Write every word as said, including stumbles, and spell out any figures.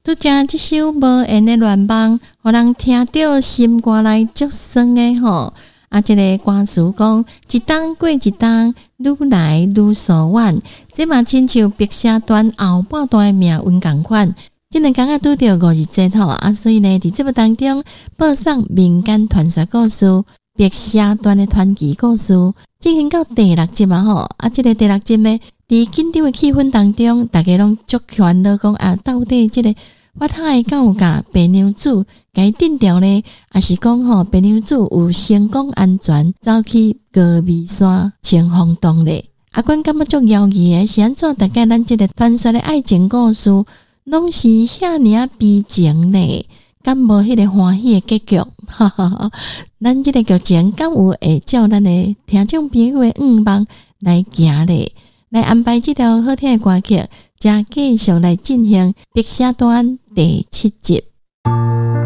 拄则即首无缘的恋梦，互人听到心肝内足酸的吼。啊，即、这个歌词讲，一冬过一冬，愈来愈疏远。这嘛亲像白沙端后半段的命运共款。即两天啊，拄着五日节吼，啊，所以呢，伫节目当中播送民间传说故事、白沙端的传奇故事，进行到第六集嘛吼。啊，即、这个第六集呢，伫紧张的气氛当中，大家拢足烦恼讲啊，到底即、这个我太敢有甲白娘子甲伊定调呢，还是讲吼白娘子有成功安全走去高美山前锋洞咧？阿阮感觉足妖异的，是安怎？大概咱即个传说的爱情故事，拢是遐尔啊悲情咧，敢无迄个欢喜的结局？哈哈哈！咱即个剧情敢有会照咱的听众朋友的愿望来行咧？来安排即条好听的歌曲，才继续来进行《白沙端》第七集。